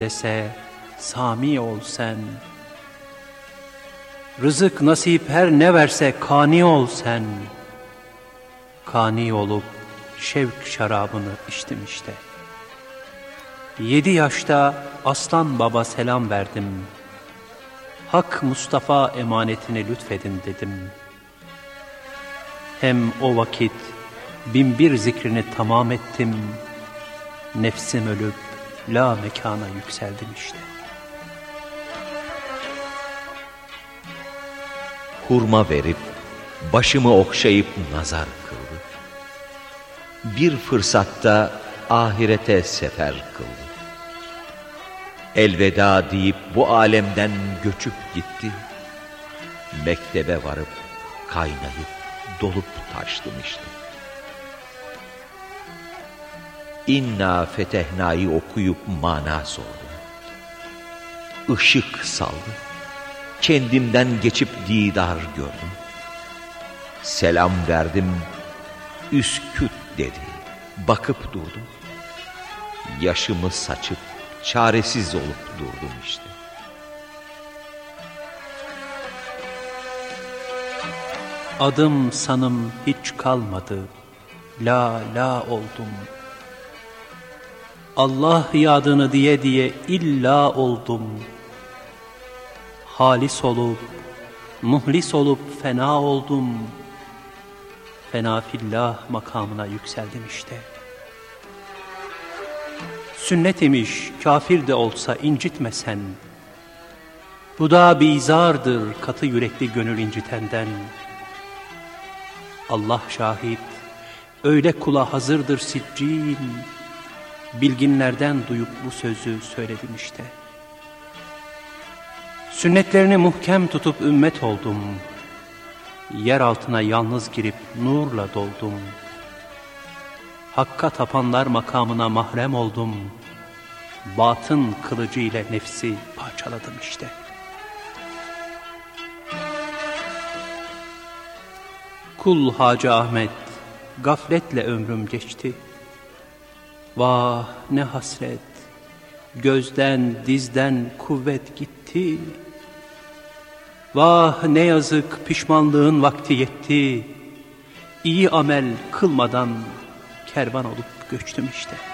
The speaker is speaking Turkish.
dese sami ol sen. Rızık nasip her ne verse kani ol sen. Kani olup şevk şarabını içtim işte. 7 yaşta aslan baba selam verdim. Hak Mustafa emanetini lütfedin dedim. Hem o vakit 1001 zikrini tamam ettim. Nefsim ölüp la mekana yükseldim işte. Hurma verip başımı okşayıp nazar kıldı. Bir fırsatta ahirete sefer kıldı. Elveda deyip bu alemden göçüp gitti. Mektebe varıp kaynayıp dolup taştım işte. İnna fetehna'yı okuyup mana sordum. Işık saldı. Kendimden geçip didar gördüm. Selam verdim. Üsküt dedi. Bakıp durdum. Yaşımı saçıp çaresiz olup durdum işte. Adım sanım hiç kalmadı. La la oldum. Allah yadını diye diye illa oldum. Halis olup, muhlis olup fena oldum. Fena fillah makamına yükseldim işte. Sünnet imiş, kafir de olsa incitmesen. Bu da bizardır katı yürekli gönül incitenden. Allah şahit, öyle kula hazırdır siccin. Bilginlerden duyup bu sözü söyledim işte. Sünnetlerini muhkem tutup ümmet oldum. Yer altına yalnız girip nurla doldum. Hakka tapanlar makamına mahrem oldum. Batın kılıcı ile nefsi parçaladım işte. Kul Hacı Ahmet, gafletle ömrüm geçti. Vah ne hasret, gözden dizden kuvvet gitti. Vah ne yazık, pişmanlığın vakti yetti. İyi amel kılmadan kervan olup göçtüm işte.